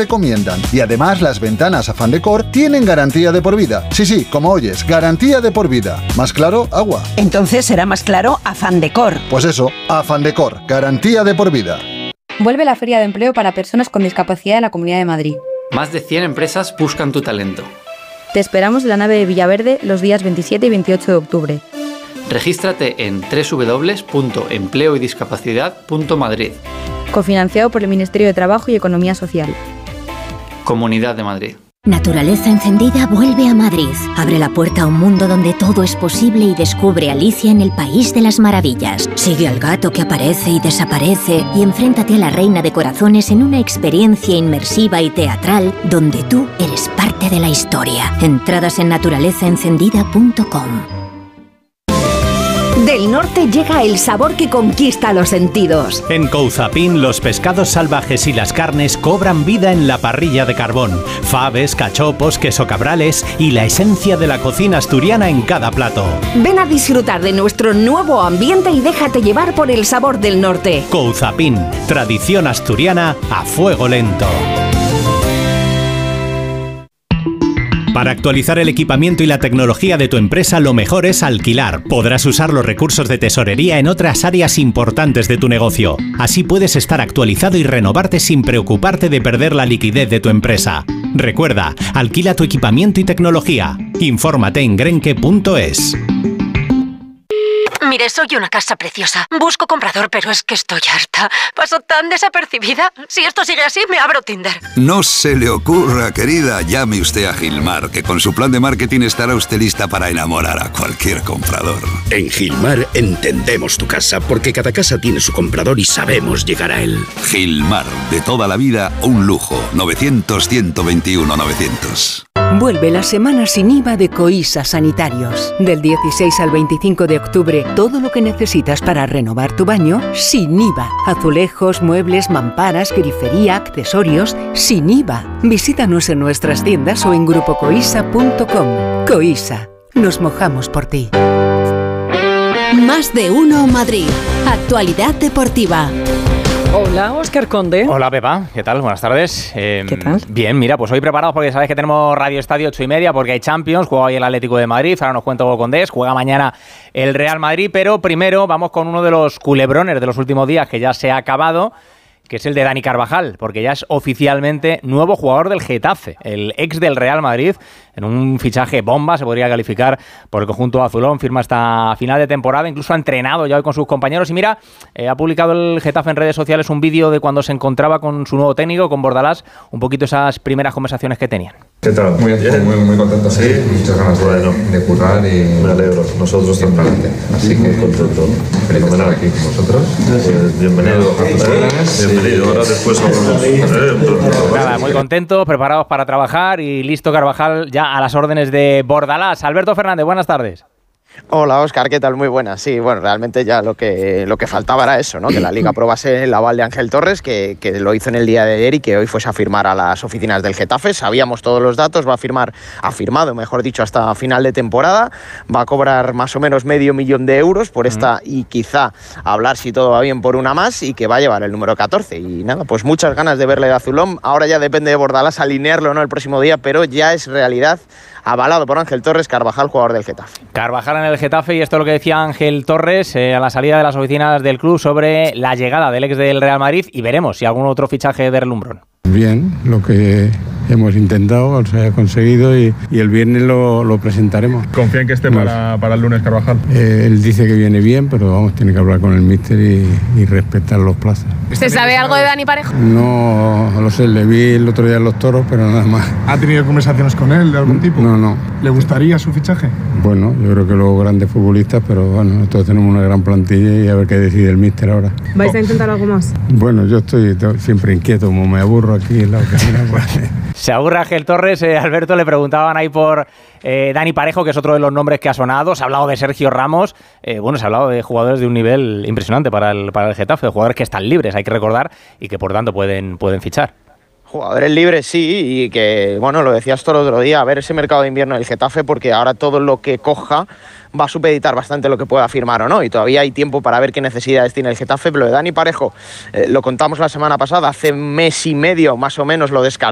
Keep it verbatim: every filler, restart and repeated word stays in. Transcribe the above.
recomiendan. Y además las ventanas Afán Decor tienen garantía de por vida. Sí, sí, como oyes, garantía de por vida. ¿Más claro? Agua. Entonces será más claro Afán Decor. Pues eso, Afán Decor, garantía de por vida. Vuelve la Feria de Empleo para personas con discapacidad en la Comunidad de Madrid. Más de cien empresas buscan tu talento. Te esperamos en la nave de Villaverde los días veintisiete y veintiocho de octubre. Regístrate en doble u doble u doble u punto empleo y discapacidad punto madrid. Cofinanciado por el Ministerio de Trabajo y Economía Social. Comunidad de Madrid. Naturaleza Encendida vuelve a Madrid. Abre la puerta a un mundo donde todo es posible y descubre Alicia en el País de las Maravillas. Sigue al gato que aparece y desaparece y enfréntate a la Reina de Corazones en una experiencia inmersiva y teatral donde tú eres parte de la historia. Entradas en naturaleza encendida punto com. Del norte llega el sabor que conquista los sentidos. En Couzapin, los pescados salvajes y las carnes cobran vida en la parrilla de carbón. Faves, cachopos, queso cabrales y la esencia de la cocina asturiana en cada plato. Ven a disfrutar de nuestro nuevo ambiente y déjate llevar por el sabor del norte. Couzapin, tradición asturiana a fuego lento. Para actualizar el equipamiento y la tecnología de tu empresa, lo mejor es alquilar. Podrás usar los recursos de tesorería en otras áreas importantes de tu negocio. Así puedes estar actualizado y renovarte sin preocuparte de perder la liquidez de tu empresa. Recuerda, alquila tu equipamiento y tecnología. Infórmate en grenke punto es. Mire, soy una casa preciosa. Busco comprador, pero es que estoy harta. Paso tan desapercibida. Si esto sigue así, me abro Tinder. No se le ocurra, querida. Llame usted a Gilmar, que con su plan de marketing estará usted lista para enamorar a cualquier comprador. En Gilmar entendemos tu casa, porque cada casa tiene su comprador y sabemos llegar a él. Gilmar, de toda la vida, un lujo. novecientos, ciento veintiuno, novecientos. Vuelve la semana sin I V A de Coisa Sanitarios. Del dieciséis al veinticinco de octubre, todo lo que necesitas para renovar tu baño sin I V A. Azulejos, muebles, mamparas, grifería, accesorios, sin I V A. Visítanos en nuestras tiendas o en grupo coisa punto com. Coisa, nos mojamos por ti. Más de uno Madrid. Actualidad deportiva. Hola, Óscar Conde. Hola, Pepa. ¿Qué tal? Buenas tardes. Eh, ¿Qué tal? Bien, mira, pues hoy preparados porque sabéis que tenemos Radio Estadio ocho y media porque hay Champions, juega hoy el Atlético de Madrid, ahora nos cuenta Hugo Condés, juega mañana el Real Madrid, pero primero vamos con uno de los culebrones de los últimos días que ya se ha acabado, que es el de Dani Carvajal, porque ya es oficialmente nuevo jugador del Getafe, el ex del Real Madrid, en un fichaje bomba, se podría calificar por el conjunto azulón, firma hasta final de temporada, incluso ha entrenado ya hoy con sus compañeros, y mira, eh, ha publicado el Getafe en redes sociales un vídeo de cuando se encontraba con su nuevo técnico, con Bordalás, un poquito esas primeras conversaciones que tenían. ¿Qué tal? Muy bien, muy, muy contento, sí, muchas ganas de, bueno, de currar y me alegro, nosotros también, así que contento, feliz de estar aquí con vosotros. Pues, bienvenido a Bruselas, bienvenido, ahora después hablamos. Nada, muy contentos, preparados para trabajar y listo Carvajal ya a las órdenes de Bordalás. Alberto Fernández, buenas tardes. Hola Óscar, ¿qué tal? Muy buenas. Sí, bueno, realmente ya lo que, lo que faltaba era eso, ¿no? Que la Liga aprobase el aval de Ángel Torres, que, que lo hizo en el día de ayer y que hoy fuese a firmar a las oficinas del Getafe. Sabíamos todos los datos, va a firmar, ha firmado, mejor dicho, hasta final de temporada. Va a cobrar más o menos medio millón de euros por esta mm. y quizá hablar, si todo va bien, por una más, y que va a llevar el número catorce. Y nada, pues muchas ganas de verle de azulón. Ahora ya depende de Bordalás alinearlo o no el próximo día, pero ya es realidad. Avalado por Ángel Torres, Carvajal, jugador del Getafe. Carvajal en el Getafe, y esto es lo que decía Ángel Torres eh, a la salida de las oficinas del club sobre la llegada del ex del Real Madrid, y veremos si algún otro fichaje de relumbrón. Bien, lo que hemos intentado se ha conseguido y, y el viernes lo, lo presentaremos. ¿Confía en que esté para, para el lunes Carvajal? Eh, él dice que viene bien, pero vamos, tiene que hablar con el míster y, y respetar los plazos. ¿Usted sabe algo de Dani Parejo? No lo sé, le vi el otro día en Los Toros, pero nada más. ¿Ha tenido conversaciones con él de algún tipo? No, no. ¿Le gustaría su fichaje? Bueno, yo creo que los grandes futbolistas, pero bueno, nosotros tenemos una gran plantilla y a ver qué decide el míster ahora. ¿Vais a intentar algo más? Bueno, yo estoy siempre inquieto, como me aburro aquí en la oficina. Pues. Se aburre Ángel Torres. eh, Alberto, le preguntaban ahí por eh, Dani Parejo, que es otro de los nombres que ha sonado. Se ha hablado de Sergio Ramos. Eh, bueno, se ha hablado de jugadores de un nivel impresionante para el, para el Getafe, de jugadores que están libres, hay que recordar, y que por tanto pueden, pueden fichar. Jugadores libres, sí, y que, bueno, lo decías todo el otro día, a ver ese mercado de invierno del Getafe, porque ahora todo lo que coja va a supeditar bastante lo que pueda firmar o no, y todavía hay tiempo para ver qué necesidades tiene el Getafe. Pero lo de Dani Parejo, eh, lo contamos la semana pasada, hace mes y medio más o menos lo descartamos.